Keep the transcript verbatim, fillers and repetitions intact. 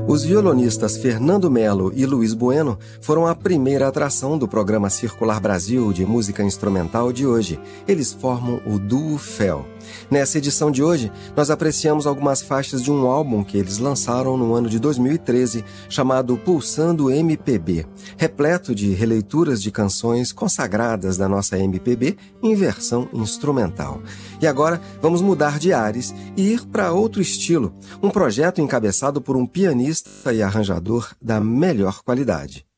Os violonistas Fernando Melo e Luiz Bueno foram a primeira atração do programa Circular Brasil de música instrumental de hoje. Eles formam o Duo Fel. Nessa edição de hoje, nós apreciamos algumas faixas de um álbum que eles lançaram no ano de dois mil e treze, chamado Pulsando M P B, repleto de releituras de canções consagradas da nossa M P B em versão instrumental. E agora vamos mudar de ares e ir para outro estilo, um projeto encabeçado por um pianista e arranjador da melhor qualidade.